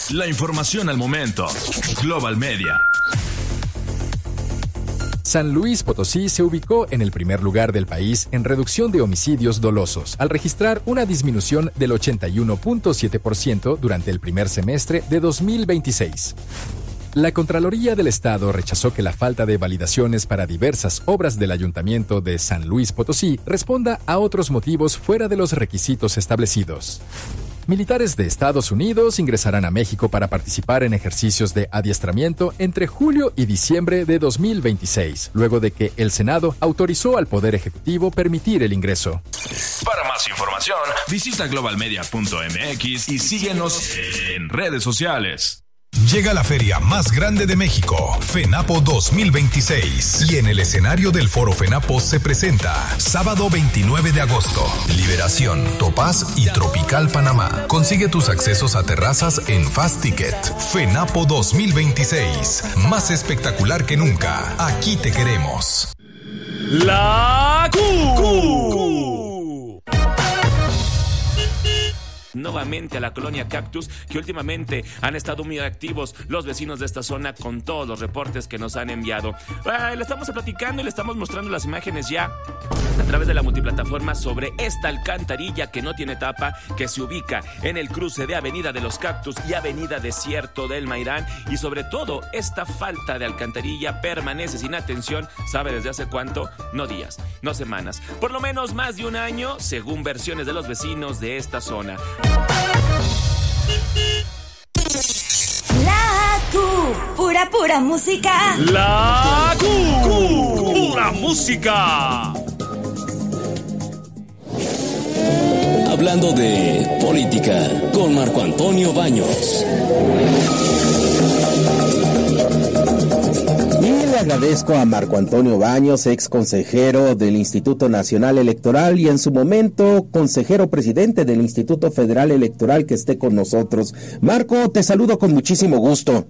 La información al momento. Global Media. San Luis Potosí se ubicó en el primer lugar del país en reducción de homicidios dolosos, al registrar una disminución del 81.7% durante el primer semestre de 2026. La Contraloría del Estado rechazó que la falta de validaciones para diversas obras del Ayuntamiento de San Luis Potosí responda a otros motivos fuera de los requisitos establecidos. Militares de Estados Unidos ingresarán a México para participar en ejercicios de adiestramiento entre julio y diciembre de 2026, luego de que el Senado autorizó al Poder Ejecutivo permitir el ingreso. Para más información, visita globalmedia.mx y síguenos en redes sociales. Llega la feria más grande de México, FENAPO 2026. Y en el escenario del Foro FENAPO se presenta sábado 29 de agosto, Liberación, Topaz y Tropical Panamá. Consigue tus accesos a terrazas en Fast Ticket. FENAPO 2026, más espectacular que nunca. Aquí te queremos. La Q. Nuevamente a la colonia Cactus, que últimamente han estado muy activos los vecinos de esta zona con todos los reportes que nos han enviado. Le estamos platicando y le estamos mostrando las imágenes ya a través de la multiplataforma sobre esta alcantarilla que no tiene tapa, que se ubica en el cruce de Avenida de los Cactus y Avenida Desierto del Mairán, y sobre todo esta falta de alcantarilla permanece sin atención. ¿Sabe desde hace cuánto? No días, no semanas, por lo menos más de un año, según versiones de los vecinos de esta zona. La Q, pura música. La Q, pura música. Hablando de política con Marco Antonio Baños. Le agradezco a Marco Antonio Baños, ex consejero del Instituto Nacional Electoral y en su momento consejero presidente del Instituto Federal Electoral, que esté con nosotros. Marco, te saludo con muchísimo gusto.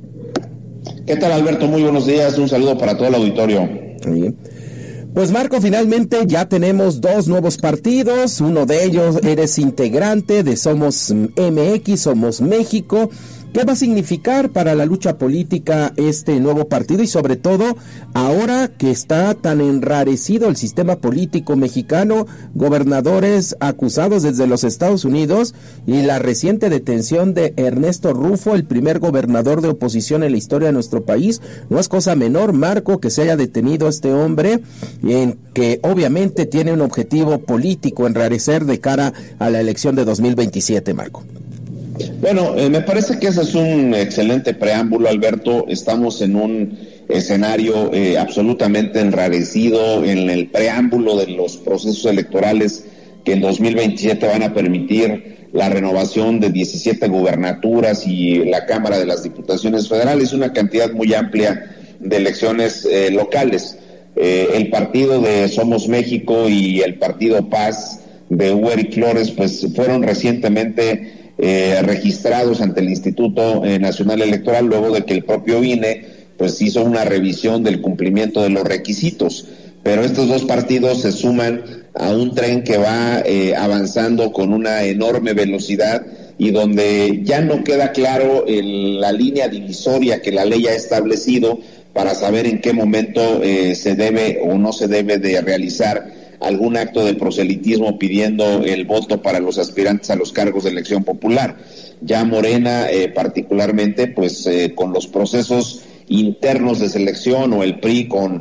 ¿Qué tal, Alberto? Muy buenos días, un saludo para todo el auditorio. Bien. Pues Marco, finalmente ya tenemos dos nuevos partidos, uno de ellos eres integrante de Somos MX, Somos México. ¿Qué va a significar para la lucha política este nuevo partido y sobre todo ahora que está tan enrarecido el sistema político mexicano, gobernadores acusados desde los Estados Unidos y la reciente detención de Ernesto Rufo, el primer gobernador de oposición en la historia de nuestro país? No es cosa menor, Marco, que se haya detenido este hombre, en que obviamente tiene un objetivo político, enrarecer de cara a la elección de 2027, Marco. Bueno, me parece que ese es un excelente preámbulo, Alberto. Estamos en un escenario absolutamente enrarecido en el preámbulo de los procesos electorales que en 2027 van a permitir la renovación de 17 gubernaturas y la Cámara de las Diputaciones Federales, una cantidad muy amplia de elecciones locales. El partido de Somos México y el partido Paz de Eric Flores pues fueron recientemente registrados ante el Instituto Nacional Electoral luego de que el propio INE pues hizo una revisión del cumplimiento de los requisitos, pero estos dos partidos se suman a un tren que va avanzando con una enorme velocidad y donde ya no queda claro la línea divisoria que la ley ha establecido para saber en qué momento se debe o no se debe de realizar algún acto de proselitismo pidiendo el voto para los aspirantes a los cargos de elección popular. Ya Morena particularmente pues con los procesos internos de selección o el PRI con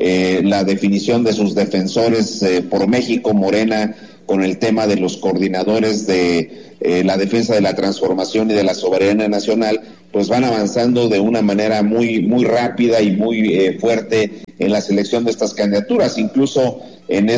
la definición de sus defensores por México, Morena con el tema de los coordinadores de la defensa de la transformación y de la soberanía nacional, pues van avanzando de una manera muy rápida y muy fuerte en la selección de estas candidaturas. Incluso en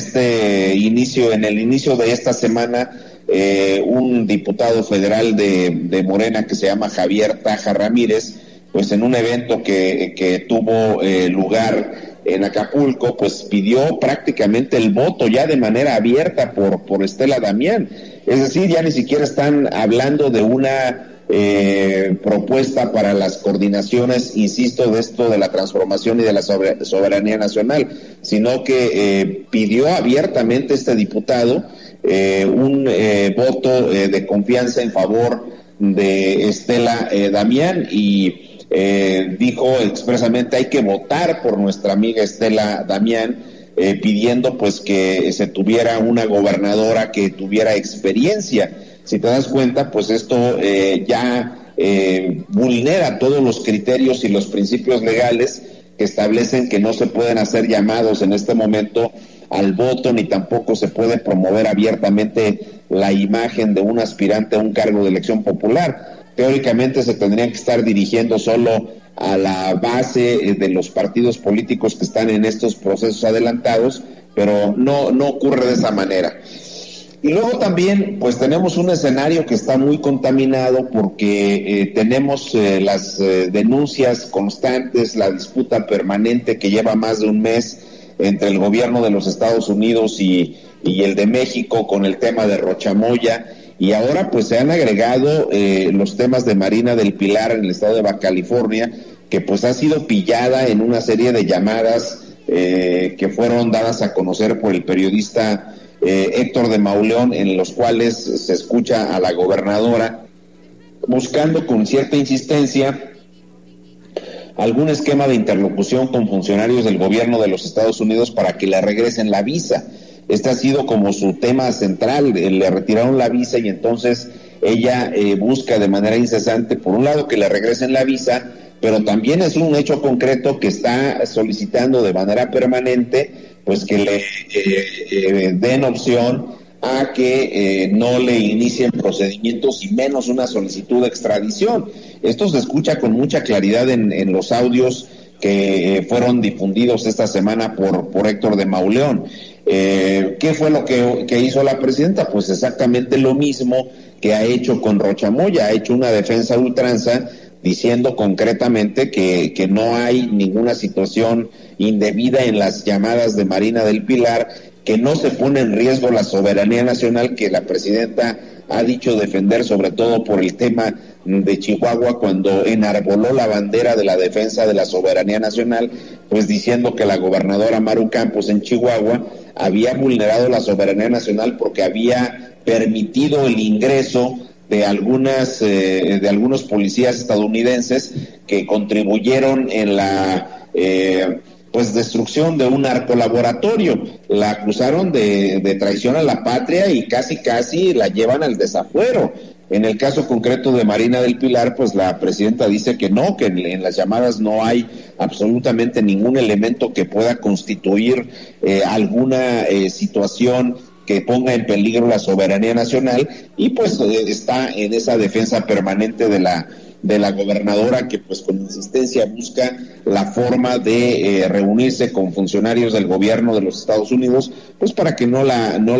el inicio de esta semana, un diputado federal de Morena que se llama Javier Taja Ramírez, pues en un evento que tuvo lugar en Acapulco, pues pidió prácticamente el voto ya de manera abierta por Estela Damián. Es decir, ya ni siquiera están hablando de una propuesta para las coordinaciones, insisto, de esto de la transformación y de la soberanía nacional, sino que pidió abiertamente este diputado un voto de confianza en favor de Estela Damián y dijo expresamente hay que votar por nuestra amiga Estela Damián, pidiendo pues que se tuviera una gobernadora que tuviera experiencia. Si te das cuenta, pues esto ya vulnera todos los criterios y los principios legales que establecen que no se pueden hacer llamados en este momento al voto, ni tampoco se puede promover abiertamente la imagen de un aspirante a un cargo de elección popular. Teóricamente se tendrían que estar dirigiendo solo a la base de los partidos políticos que están en estos procesos adelantados, pero no ocurre de esa manera. Y luego también pues tenemos un escenario que está muy contaminado porque tenemos las denuncias constantes, la disputa permanente que lleva más de un mes entre el gobierno de los Estados Unidos y el de México con el tema de Rochamoya, y ahora pues se han agregado los temas de Marina del Pilar en el estado de Baja California, que pues ha sido pillada en una serie de llamadas que fueron dadas a conocer por el periodista Héctor de Mauleón, en los cuales se escucha a la gobernadora buscando con cierta insistencia algún esquema de interlocución con funcionarios del gobierno de los Estados Unidos para que le regresen la visa. Este ha sido como su tema central, le retiraron la visa y entonces ella busca de manera incesante, por un lado, que le regresen la visa, pero también es un hecho concreto que está solicitando de manera permanente pues que le den opción a que no le inicien procedimientos y menos una solicitud de extradición. Esto se escucha con mucha claridad en los audios que fueron difundidos esta semana por Héctor de Mauleón. ¿Qué fue lo que hizo la presidenta? Pues exactamente lo mismo que ha hecho con Rochamoya, ha hecho una defensa a ultranza diciendo concretamente que no hay ninguna situación indebida en las llamadas de Marina del Pilar, que no se pone en riesgo la soberanía nacional, que la presidenta ha dicho defender, sobre todo por el tema de Chihuahua, cuando enarboló la bandera de la defensa de la soberanía nacional, pues diciendo que la gobernadora Maru Campos en Chihuahua había vulnerado la soberanía nacional porque había permitido el ingreso de algunos policías estadounidenses que contribuyeron en la pues destrucción de un narcolaboratorio. La acusaron de traición a la patria y casi la llevan al desafuero. En el caso concreto de Marina del Pilar, pues la presidenta dice que no, que en las llamadas no hay absolutamente ningún elemento que pueda constituir alguna situación que ponga en peligro la soberanía nacional, y pues está en esa defensa permanente de la gobernadora, que pues con insistencia busca la forma de reunirse con funcionarios del gobierno de los Estados Unidos, pues para que no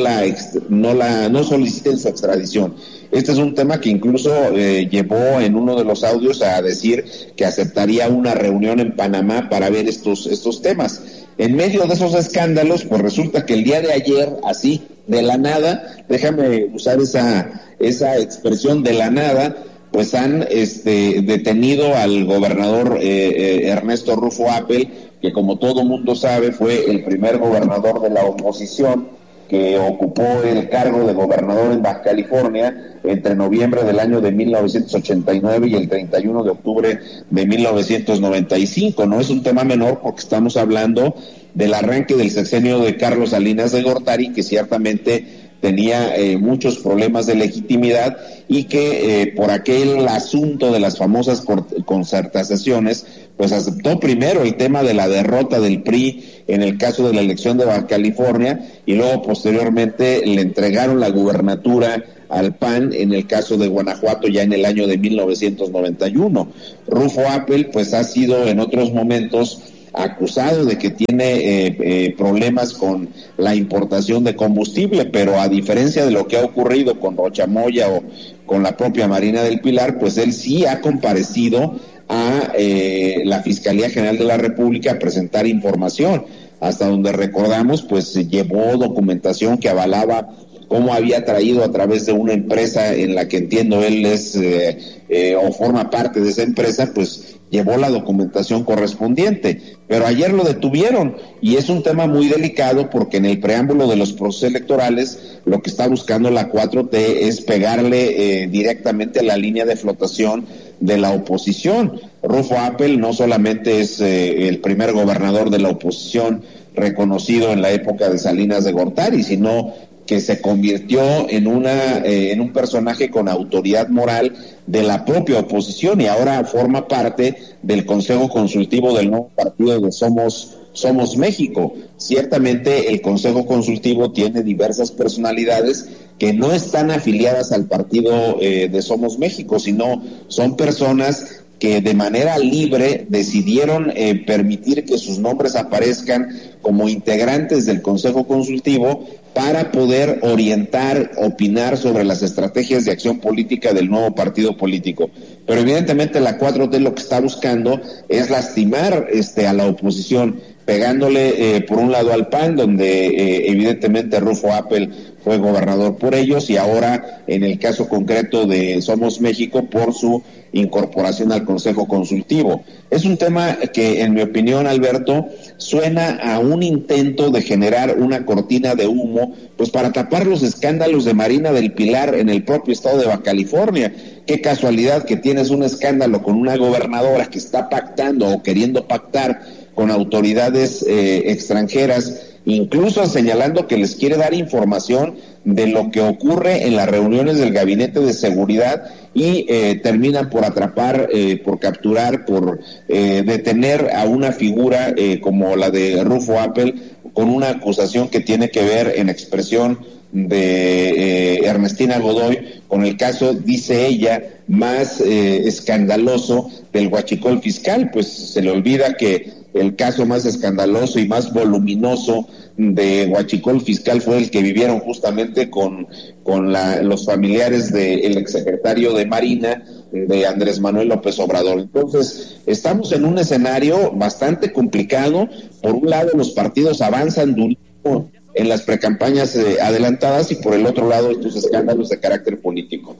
soliciten su extradición. Este es un tema que incluso llevó en uno de los audios a decir que aceptaría una reunión en Panamá para ver estos temas. En medio de esos escándalos, pues resulta que el día de ayer, así, de la nada, déjame usar esa expresión, de la nada, pues han detenido al gobernador Ernesto Rufo Appel, que como todo mundo sabe fue el primer gobernador de la oposición que ocupó el cargo de gobernador en Baja California entre noviembre del año de 1989 y el 31 de octubre de 1995. No es un tema menor porque estamos hablando del arranque del sexenio de Carlos Salinas de Gortari, que ciertamente tenía muchos problemas de legitimidad y que por aquel asunto de las famosas concertaciones, pues aceptó primero el tema de la derrota del PRI en el caso de la elección de Baja California y luego posteriormente le entregaron la gubernatura al PAN en el caso de Guanajuato ya en el año de 1991. Rufo Appel pues ha sido en otros momentos acusado de que tiene problemas con la importación de combustible, pero a diferencia de lo que ha ocurrido con Rochamoya o con la propia Marina del Pilar, pues él sí ha comparecido a la Fiscalía General de la República a presentar información. Hasta donde recordamos, pues se llevó documentación que avalaba cómo había traído a través de una empresa en la que entiendo él es o forma parte de esa empresa, pues llevó la documentación correspondiente, pero ayer lo detuvieron y es un tema muy delicado porque en el preámbulo de los procesos electorales lo que está buscando la 4T es pegarle directamente a la línea de flotación de la oposición. Rufo Appel no solamente es el primer gobernador de la oposición reconocido en la época de Salinas de Gortari, sino que se convirtió en un personaje con autoridad moral de la propia oposición y ahora forma parte del Consejo Consultivo del nuevo partido de Somos México. Ciertamente el Consejo Consultivo tiene diversas personalidades que no están afiliadas al partido de Somos México, sino son personas que de manera libre decidieron permitir que sus nombres aparezcan como integrantes del Consejo Consultivo para poder orientar, opinar sobre las estrategias de acción política del nuevo partido político. Pero evidentemente la 4T lo que está buscando es lastimar a la oposición, pegándole por un lado al PAN, donde evidentemente Rufo Appel fue gobernador por ellos, y ahora en el caso concreto de Somos México por su incorporación al Consejo Consultivo. Es un tema que, en mi opinión, Alberto, suena a un intento de generar una cortina de humo, pues para tapar los escándalos de Marina del Pilar en el propio estado de Baja California. Qué casualidad que tienes un escándalo con una gobernadora que está pactando o queriendo pactar con autoridades extranjeras, incluso señalando que les quiere dar información de lo que ocurre en las reuniones del Gabinete de Seguridad, y terminan por atrapar, por capturar, por detener a una figura como la de Rufo Appel, con una acusación que tiene que ver, en expresión de Ernestina Godoy, con el caso, dice ella, más escandaloso del huachicol fiscal. Pues se le olvida que el caso más escandaloso y más voluminoso de huachicol fiscal fue el que vivieron justamente con los familiares del exsecretario de Marina, de Andrés Manuel López Obrador. Entonces, estamos en un escenario bastante complicado. Por un lado, los partidos avanzan durísimo en las precampañas adelantadas, y por el otro lado, estos escándalos de carácter político.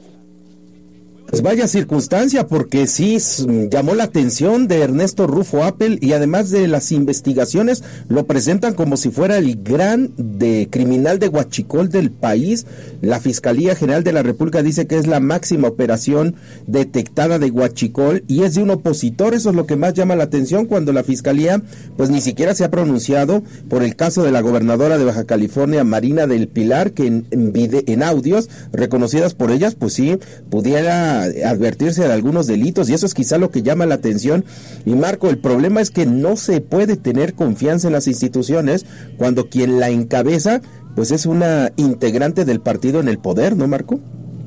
Pues vaya circunstancia, porque sí llamó la atención de Ernesto Rufo Appel, y además de las investigaciones lo presentan como si fuera el gran criminal de huachicol del país. La Fiscalía General de la República dice que es la máxima operación detectada de huachicol y es de un opositor. Eso es lo que más llama la atención, cuando la Fiscalía pues ni siquiera se ha pronunciado por el caso de la gobernadora de Baja California, Marina del Pilar, que en audios reconocidas por ellas, pues sí pudiera advertirse de algunos delitos, y eso es quizá lo que llama la atención. Y Marco, el problema es que no se puede tener confianza en las instituciones cuando quien la encabeza pues es una integrante del partido en el poder, ¿no, Marco?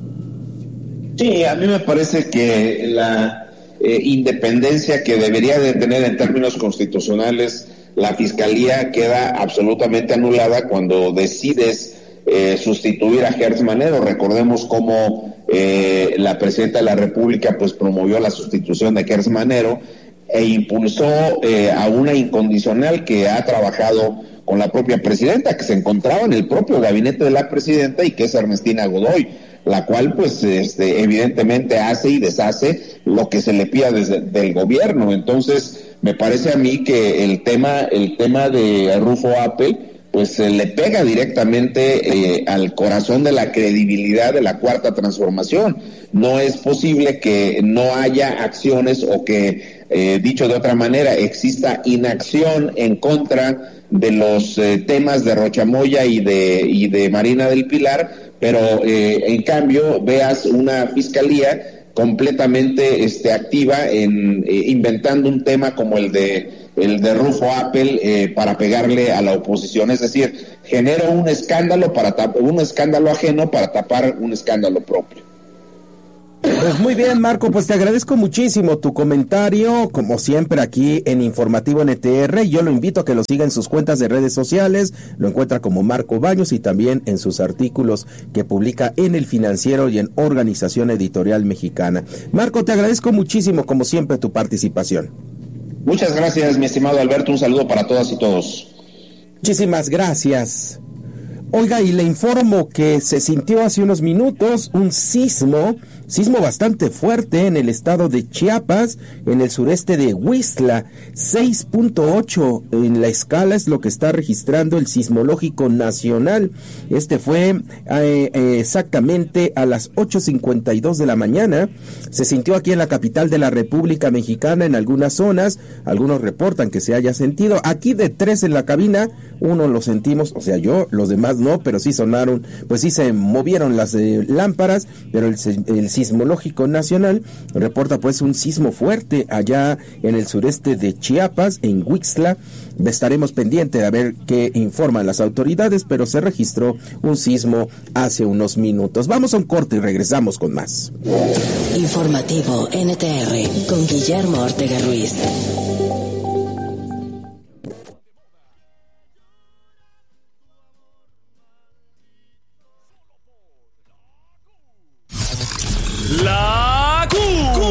Sí, a mí me parece que la independencia que debería de tener en términos constitucionales la Fiscalía queda absolutamente anulada cuando decides sustituir a Gertz Manero. Recordemos cómo la presidenta de la República pues promovió la sustitución de Gertz Manero e impulsó a una incondicional que ha trabajado con la propia presidenta, que se encontraba en el propio gabinete de la presidenta, y que es Ernestina Godoy, la cual pues evidentemente hace y deshace lo que se le pida desde del gobierno. Entonces me parece a mí que el tema de Rufo Appel pues se le pega directamente al corazón de la credibilidad de la Cuarta Transformación. No es posible que no haya acciones, o que, dicho de otra manera, exista inacción en contra de los temas de Rochamoya y de Marina del Pilar, pero en cambio veas una fiscalía completamente activa en inventando un tema como el de Rufo Appel para pegarle a la oposición. Es decir, genera un escándalo ajeno para tapar un escándalo propio. Pues muy bien, Marco, pues te agradezco muchísimo tu comentario, como siempre aquí en Informativo NTR. Yo lo invito a que lo siga en sus cuentas de redes sociales, lo encuentra como Marco Baños, y también en sus artículos que publica en El Financiero y en Organización Editorial Mexicana. Marco, te agradezco muchísimo, como siempre, tu participación. Muchas gracias, mi estimado Alberto, un saludo para todas y todos. Muchísimas gracias. Oiga, y le informo que se sintió hace unos minutos un sismo bastante fuerte en el estado de Chiapas, en el sureste de Huixtla. 6.8 en la escala es lo que está registrando el Sismológico Nacional. Este fue exactamente a las 8:52 de la mañana. Se sintió aquí en la capital de la República Mexicana en algunas zonas. Algunos reportan que se haya sentido. Aquí de 3 en la cabina, uno lo sentimos, o sea yo, los demás no, pero sí sonaron, pues sí se movieron las lámparas, pero el Sismológico Nacional reporta pues un sismo fuerte allá en el sureste de Chiapas, en Huixtla. Estaremos pendientes a ver qué informan las autoridades, pero se registró un sismo hace unos minutos. Vamos a un corte y regresamos con más. Informativo NTR con Guillermo Ortega Ruiz. La Q.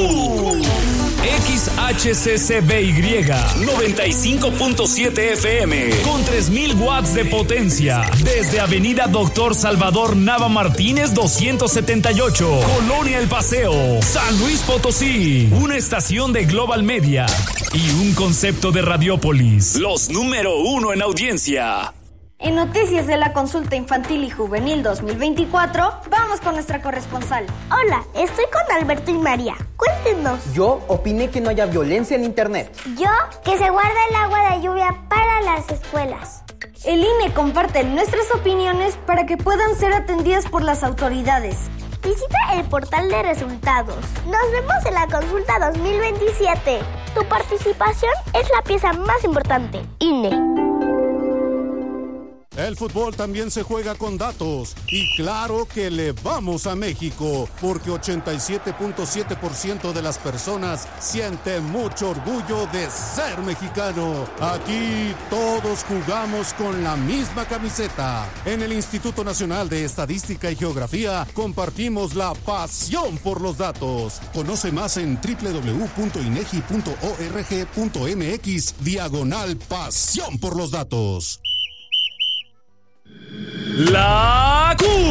XHCCBY 95.7 FM con 3000 watts de potencia desde Avenida Doctor Salvador Nava Martínez 278, Colonia El Paseo, San Luis Potosí. Una estación de Global Media y un concepto de Radiópolis. Los número 1 en audiencia. En Noticias de la Consulta Infantil y Juvenil 2024, vamos con nuestra corresponsal. Hola, estoy con Alberto y María. Cuéntenos. Yo opiné que no haya violencia en internet. Yo, que se guarde el agua de lluvia para las escuelas. El INE comparte nuestras opiniones para que puedan ser atendidas por las autoridades. Visita el portal de resultados. Nos vemos en la Consulta 2027. Tu participación es la pieza más importante. INE. El fútbol también se juega con datos y claro que le vamos a México porque 87.7% de las personas siente mucho orgullo de ser mexicano. Aquí todos jugamos con la misma camiseta. En el Instituto Nacional de Estadística y Geografía compartimos la pasión por los datos. Conoce más en www.inegi.org.mx/pasión por los datos. La Q.